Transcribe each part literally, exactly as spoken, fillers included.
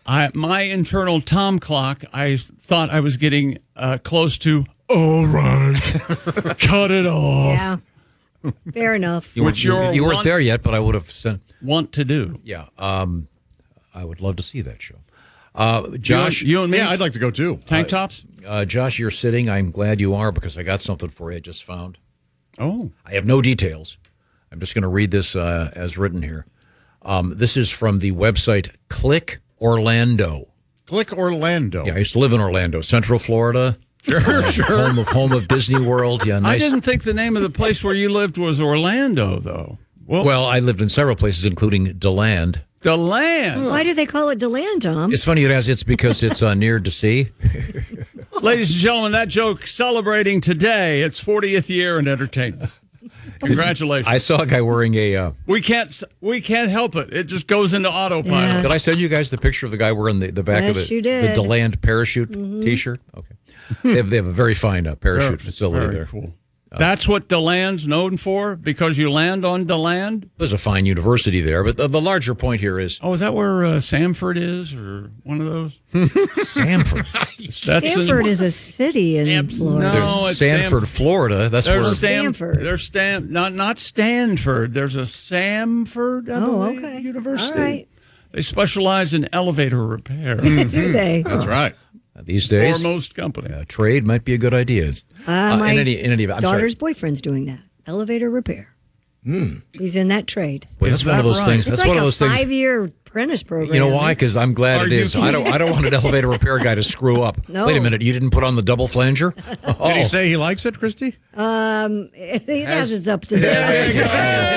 I, my internal Tom clock, I thought I was getting uh, close to, all right, cut it off. Yeah. Fair enough. You, Which you, you're you weren't want- there yet, but I would have sent. Want to do. Yeah, um, I would love to see that show. Uh, Josh, you, you and me? Yeah, I'd like to go too. Tank tops? uh, Josh, you're sitting. I'm glad you are because I got something for you I just found. Oh. I have no details. I'm just going to read this uh, as written here. Um, this is from the website Click Orlando. Click Orlando. Yeah, I used to live in Orlando, Central Florida. Sure, uh, sure. Home of home of Disney World. Yeah, nice. I didn't think the name of the place where you lived was Orlando, though. Well, Well, I lived in several places, including DeLand. the land. Why do they call it DeLand, Tom? It's funny it has. It's because it's uh, near to sea. Ladies and gentlemen, that joke celebrating today its fortieth year in entertainment. Congratulations. I saw a guy wearing a. Uh, we can't we can't help it. It just goes into autopilot. Yeah. did I send you guys the picture of the guy wearing the, the back Yes, of the, you did. the DeLand parachute T-shirt? Okay, they have, they have a very fine uh, parachute Very- facility very there. cool. That's what DeLand's known for? Because you land on DeLand? There's a fine university there, but the, the larger point here is Oh, is that where uh, Samford is, or one of those? Sanford. That's in- Stanford is a city in Florida. No. There's it's Sanford, Stam- Florida. That's where. There's Stam- Stanford. There's Stam- not not Stanford. There's a Samford, I Oh, believe, okay. University. All right. They specialize in elevator repair. Do they? That's right. These days, Foremost company. uh, trade might be a good idea. It's- Uh, my in any, in any event, I'm daughter's sorry. boyfriend's doing that. Elevator repair. He's in that trade. Boy, that's Is one of that those right? things. It's That's like one of a those things. five-year apprentice program. You know why? It's- Because I'm glad Are it you is. I don't. I don't want an elevator repair guy to screw up. No. Wait a minute. You didn't put on the double flanger? Oh. Did he say he likes it, Christy? Um, it has its ups and There downs. you go.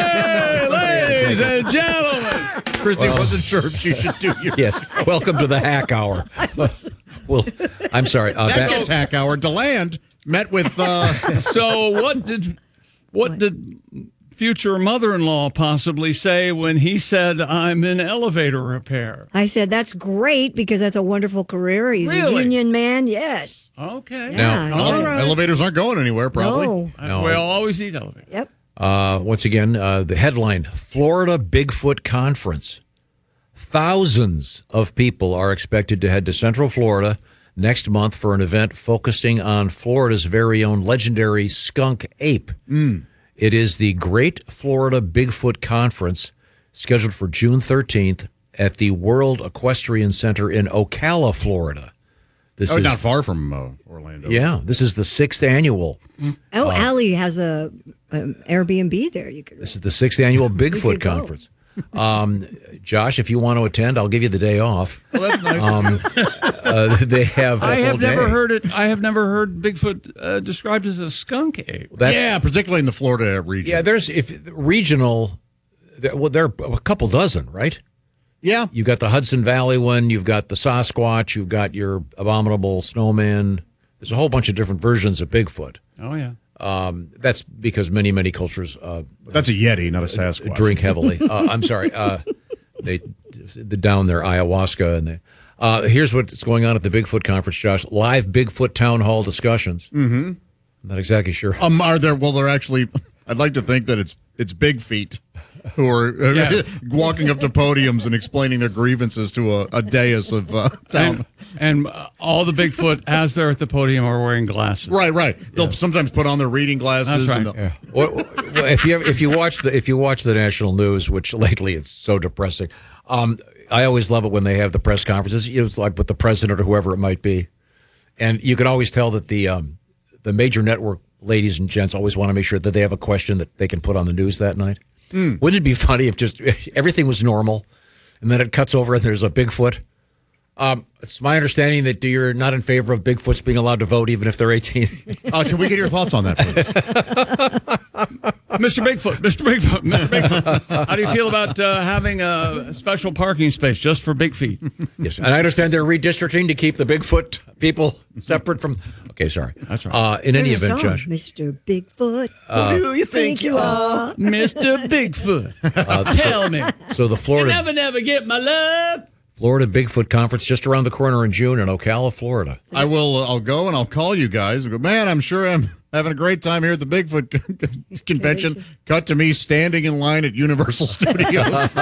Hey, ladies and gentlemen. Christy wasn't sure if she should do you. Yes. Welcome to the hack hour. Well, I'm sorry. Uh, That back- gets hack hour. DeLand met with. Uh, So what did what did future mother-in-law possibly say when he said, I'm in elevator repair? I said, that's great because that's a wonderful career. He's Really? a union man. Yes. Okay. Yeah. Now- it's all right. Elevators aren't going anywhere, probably. No. No. We'll always need elevators. Yep. Uh, once again, uh, the headline, Florida Bigfoot Conference. Thousands of people are expected to head to Central Florida next month for an event focusing on Florida's very own legendary skunk ape. It is the Great Florida Bigfoot Conference, scheduled for June thirteenth at the World Equestrian Center in Ocala, Florida. This Oh, is not far from uh, Orlando. yeah, this is the sixth annual. Oh, Allie has a um, Airbnb there. You could. This is the sixth annual Bigfoot could go. Conference. Um, Josh, if you want to attend, I'll give you the day off. Well, that's nice. Um, uh, they have. I have whole never day. heard it. I have never heard Bigfoot uh, described as a skunk ape. That's, yeah, particularly in the Florida region. yeah. There's if regional. there- Well, there are a couple dozen, right? Yeah. You've got the Hudson Valley one. You've got the Sasquatch. You've got your abominable snowman. There's a whole bunch of different versions of Bigfoot. Oh, yeah. Um, that's because many, many cultures uh, That's a Yeti, not a Sasquatch. drink heavily. Uh, I'm sorry. Uh, they, they down their ayahuasca and they. Uh, here's what's going on at the Bigfoot conference, Josh. Live Bigfoot town hall discussions. Mm-hmm. I'm not exactly sure. Um, are there? Well, they're actually. I'd like to think that it's it's big feet who are uh, Yeah. walking up to podiums and explaining their grievances to a, a dais of uh, town. And, and uh, all the Bigfoot, as they're at the podium, are wearing glasses. Right, right. They'll sometimes put on their reading glasses. That's and right. they'll- Well, well, if you if you watch the if you watch the national news, which lately it's so depressing, um, I always love it when they have the press conferences. You know, it's like with the president or whoever it might be, and you can always tell that the um, the major network ladies and gents always want to make sure that they have a question that they can put on the news that night. Mm. Wouldn't it be funny if just everything was normal, and then it cuts over and there's a Bigfoot? Um, it's my understanding that you're not in favor of Bigfoots being allowed to vote, even if they're eighteen. Uh, can we get your thoughts on that, please? Mister Bigfoot, Mister Bigfoot, Mister Bigfoot. How do you feel about uh, having a special parking space just for big feet? Yes, and I understand they're redistricting to keep the Bigfoot people separate from. Okay, sorry. That's right. Uh, in any There's a event, song, Josh, Mister Bigfoot. Who do you think you are? Mister Bigfoot, tell me. so the You Florida never, never get my love. Florida Bigfoot Conference just around the corner in June in Ocala, Florida. I will. Uh, I'll go and I'll call you guys. I'll go, man, I'm sure I'm having a great time here at the Bigfoot convention. Cut to me standing in line at Universal Studios.